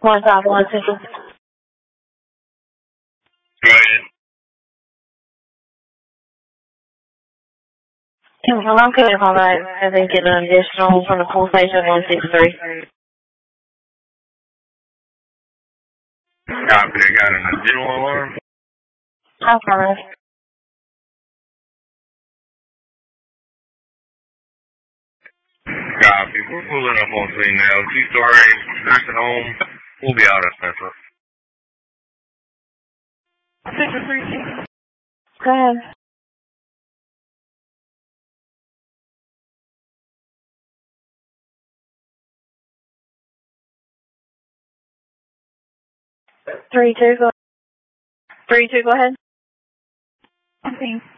151. Go ahead. I'm good if I'm right. I think get an additional from the pool station 163. Copy. I got an additional alarm. Affirmative. Copy. We're pulling up on scene now. Two-story nursing home. We'll be out at Central. 633. Go ahead. Three two. Go ahead.